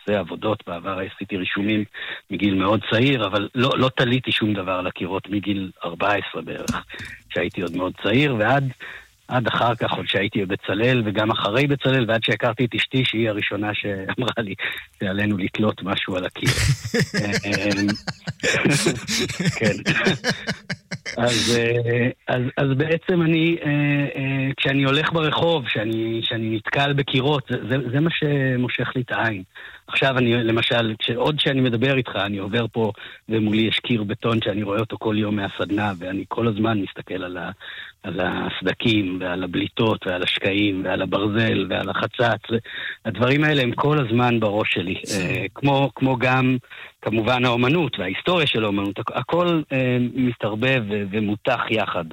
עושה עבודות. בעבר עשיתי רישומים מגיל מאוד צעיר, אבל לא תליתי שום דבר על הקירות מגיל 14 בערך, שהייתי עוד מאוד צעיר, עד אחר כך, עוד שהייתי בבצלאל, וגם אחרי בצלאל, ועד שהכרתי את אשתי, שהיא הראשונה שאמרה לי שעלינו לתלות משהו על הקיר. כן. אז בעצם כשאני הולך ברחוב, שאני נתקל בקירות, זה מה שמושך לי את העין. עכשיו למשל, עוד שאני מדבר איתך, אני עובר פה ומולי יש קיר בטון שאני רואה אותו כל יום מהסדנה, ואני כל הזמן מסתכל על הסדקים ועל הבליטות ועל השקעים ועל הברזל ועל החצץ. הדברים האלה הם כל הזמן בראש שלי. כמו גם כמובן האומנות וההיסטוריה של האומנות. הכל מתערבב ומותח יחד.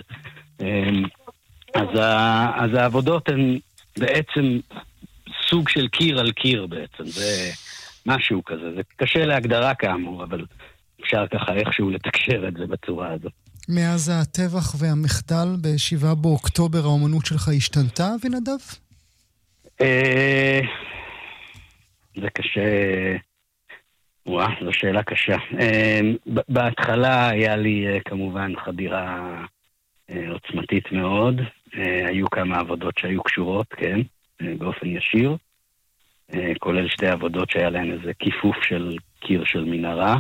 אז העבודות הן בעצם סוג של קיר על קיר בעצם. זה משהו כזה. זה קשה להגדרה כאמור, אבל אפשר ככה איכשהו לתקשר את זה בצורה הזאת. מאז הטבח והמחדל ב7 באוקטובר האומנות שלך השתנתה, אבינדב? זה קשה. זו שאלה קשה. בהתחלה היה לי כמובן חדירה עוצמתית מאוד. היו כמה עבודות שהיו קשורות, כן, באופן ישיר. כולל שתי עבודות שהיה להן איזה כיפוף של קיר של מנהרה.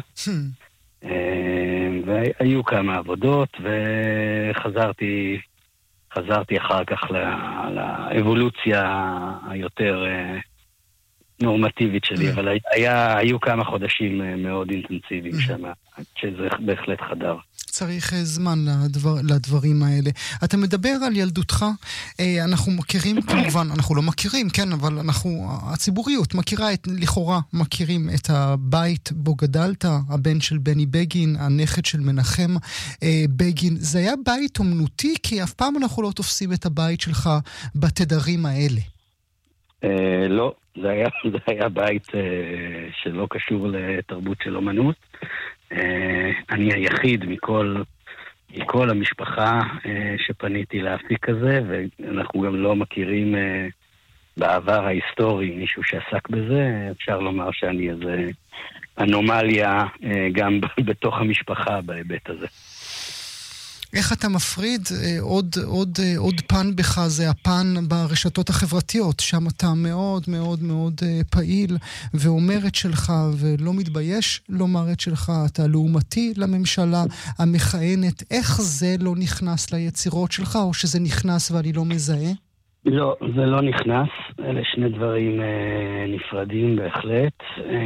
והיו כמה עבודות, וחזרתי אחר כך לאבולוציה היותר נורמטיבית שלי, אבל היו כמה חודשים מאוד אינטנסיביים שם, שזה בהחלט חדר. צריך זמן לדברים האלה. אתה מדבר על ילדותך, אנחנו מכירים כמובן, אנחנו לא מכירים, כן, אבל הציבוריות מכירה, לכאורה מכירים את הבית בו גדלת, הבן של בני בגין, הנכד של מנחם בגין. זה היה בית אומנותי, כי אף פעם אנחנו לא תופסים את הבית שלך בתדרים האלה. לא, זה היה בית שלא קשור לתרבות של אומנות. אני היחיד מכל המשפחה שפניתי להפיק הזה, ואנחנו גם לא מכירים בעבר ההיסטורי מישהו שעסק בזה. אפשר לומר שאני איזה אנומליה גם בתוך המשפחה בהיבט הזה. איך אתה מפריד? עוד פן בך זה הפן ברשתות החברתיות, שם אתה מאוד מאוד מאוד פעיל ואומר את שלך ולא מתבייש לומר את שלך, אתה לעומתי לממשלה המכהנת. איך זה לא נכנס ליצירות שלך, או שזה נכנס ואני לא מזהה? לא, זה לא נכנס. אלה שני דברים נפרדים בהחלט.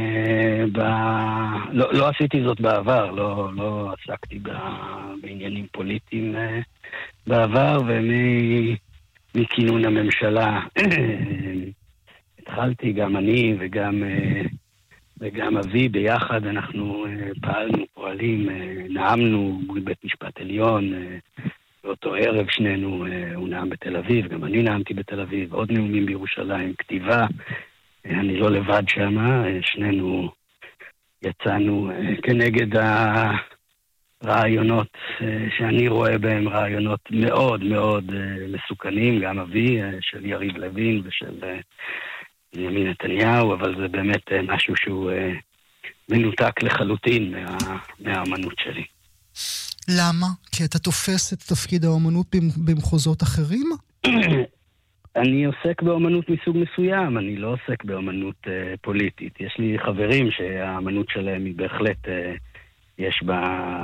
לא עשיתי זאת בעבר, לא עסקתי בעניינים פוליטיים בעבר, ומכינון הממשלה התחלתי, גם אני וגם אבי ביחד, אנחנו פועלים, נאמנו מול בית משפט עליון, באותו ערב שנינו, הוא נאם בתל אביב, גם אני נאמתי בתל אביב, עוד נאומים בירושלים, כתיבה, אני לא לבד שם, שנינו יצאנו כנגד הרעיונות שאני רואה בהם רעיונות מאוד מאוד מסוכנים, גם אבי, של יריב לוין ושל בנימין נתניהו, אבל זה באמת משהו שהוא מנותק לחלוטין מהאמנות שלי. למה? כי אתה תופס את תפקיד האמנות במחוזות אחרים? אני עוסק באמנות מסוג מסוים, אני לא עוסק באמנות פוליטית. יש לי חברים שהאמנות שלהם היא בהחלט, יש בה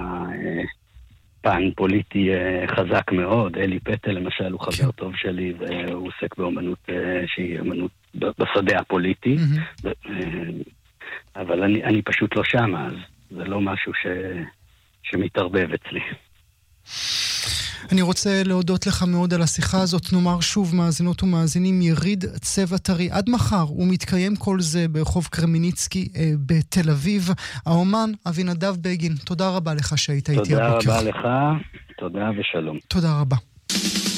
פן פוליטי חזק מאוד. אלי פטל למשל הוא חבר טוב שלי, והוא עוסק באמנות שהיא אמנות בשדה הפוליטי. אבל אני פשוט לא שם, אז זה לא משהו שמתערבב אצלי. אני רוצה להודות לך מאוד על השיחה הזאת. נאמר שוב, מאזינות ומאזינים, יריד צבע טרי. עד מחר הוא מתקיים כל זה ברחוב קרמיניצקי בתל אביב. האומן אבינדב בגין, תודה רבה לך שהיית איתי הבוקר. תודה רבה לך, תודה ושלום. תודה רבה.